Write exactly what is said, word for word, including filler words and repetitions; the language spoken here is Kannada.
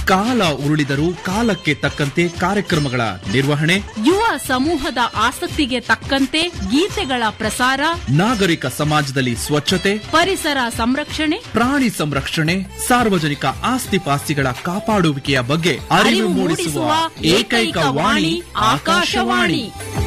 ಕಾಲ ಉರುಳಿದರೂ ಕಾಲಕ್ಕೆ ತಕ್ಕಂತೆ ಕಾರ್ಯಕ್ರಮಗಳ ನಿರ್ವಹಣೆ, ಯುವ ಸಮೂಹದ ಆಸಕ್ತಿಗೆ ತಕ್ಕಂತೆ ಗೀತೆಗಳ ಪ್ರಸಾರ, ನಾಗರಿಕ ಸಮಾಜದಲ್ಲಿ ಸ್ವಚ್ಛತೆ, ಪರಿಸರ ಸಂರಕ್ಷಣೆ, ಪ್ರಾಣಿ ಸಂರಕ್ಷಣೆ, ಸಾರ್ವಜನಿಕ ಆಸ್ತಿ ಪಾಸ್ತಿಗಳ ಕಾಪಾಡುವಿಕೆಯ ಬಗ್ಗೆ ಅರಿವು ಮೂಡಿಸುವ ಏಕೈಕ ವಾಣಿ ಆಕಾಶವಾಣಿ.